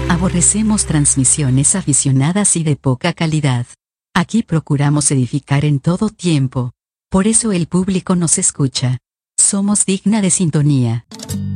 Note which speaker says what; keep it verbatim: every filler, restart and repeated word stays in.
Speaker 1: Aborrecemos transmisiones aficionadas y de poca calidad. Aquí procuramos edificar en todo tiempo. Por eso el público nos escucha. Somos digna de sintonía.